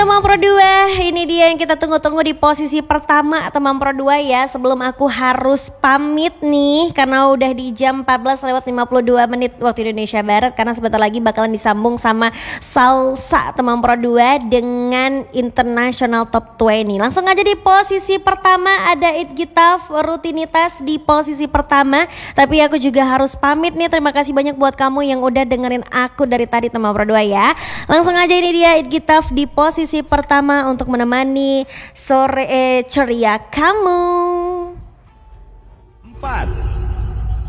Teman Pro 2, ini dia yang kita tunggu-tunggu di posisi pertama teman Pro 2 ya. Sebelum aku harus pamit nih karena udah di jam 14:52 waktu Indonesia Barat, karena sebentar lagi bakalan disambung sama Salsa teman Pro 2 dengan International Top 20. Langsung aja di posisi pertama ada It Gitaf rutinitas di posisi pertama. Tapi aku juga harus pamit nih. Terima kasih banyak buat kamu yang udah dengerin aku dari tadi teman Pro 2 ya. Langsung aja ini dia It Gitaf di posisi pertama untuk menemani sore ceria kamu. 4